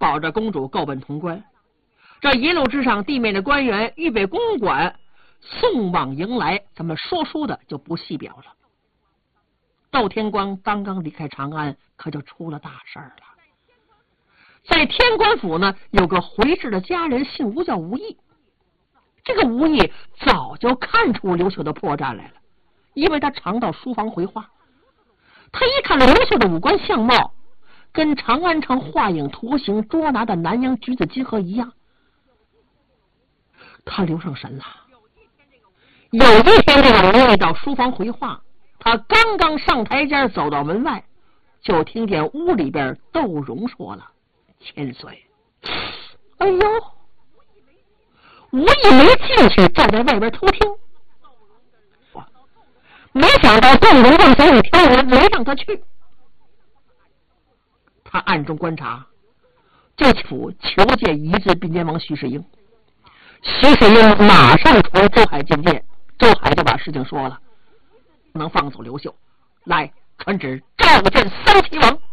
保着公主够本潼关。这一路之上，地面的官员预备公馆，送往迎来，咱们说书的就不细表了。窦天光刚刚离开长安，可就出了大事了。在天官府呢，有个回氏的家人，姓吴，叫吴毅。这个吴毅早就看出刘秀的破绽来了，因为他常到书房回话。他一看刘秀的五官相貌，跟长安城画影图形捉拿的南阳橘子金河一样，他留上神了。有一天，这个吴毅到书房回话，他刚刚上台阶走到门外，就听见屋里边窦融说了：“千岁。”哎呦，吴毅没进去，站在外边偷听。没想到窦融让小李挑人，没让他去。他暗中观察，就府求见一字并肩王徐世英。徐世英马上传周海觐见，周海就把事情说了，能放走刘秀，来传旨召见三齐王。